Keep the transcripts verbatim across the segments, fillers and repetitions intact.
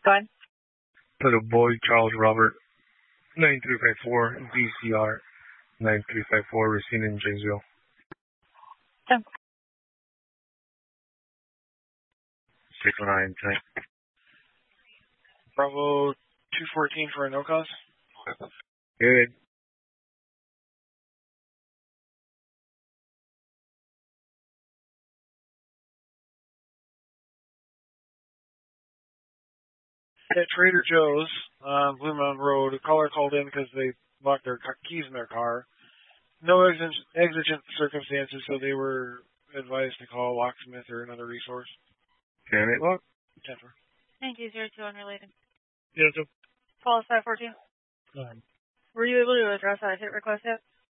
Go ahead. Little boy, Charles Robert, nine three five four, B C R, nine three five four, Racine in Janesville. Ten. six nine, ten. Bravo two fourteen for a no cause. Good. At Trader Joe's on Blue Mountain Road, a caller called in because they locked their keys in their car. No exigent, exigent circumstances, so they were advised to call a locksmith or another resource. Can it lock? ten four. Thank you, zero two unrelated. Yes, sir. Call us five fourteen. Go ahead. Were you able to address that hit request yet?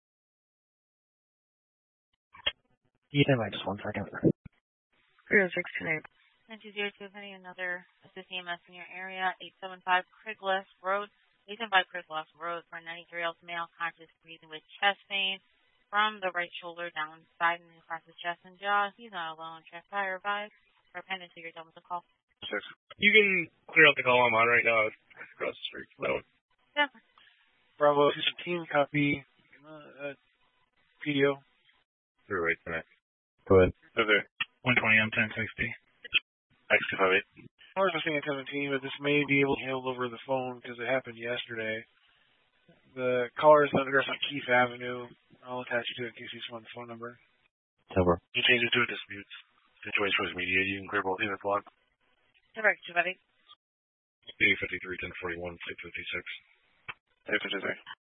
Yeah, wait just one second. zero six two eight. nine two zero two, any another assist E M S in your area, eight seven five Craigless Road, eight seven five Craigless Road for ninety-three year old male, conscious breathing with chest pain from the right shoulder down side and across his chest and jaw. He's not alone. Check fire advice or appendix to your double to call. Six. You can clear out the call I'm on right now. It's across the street. No. Yeah. Bravo fifteen, copy uh, uh, P D O. Through right tonight. Go ahead. Okay. one twenty M ten sixty. X two five eight. I was listening at seventeen, but this may be able to be handled over the phone because it happened yesterday. The caller is on address on Keith Avenue. I'll attach it to it in case you just want the phone number. Over. You change it to a disputes. Situation was media. You can clear both units locked. Direct two five eight. eight fifty-three, ten forty-one, six fifty-six. eight fifty-three.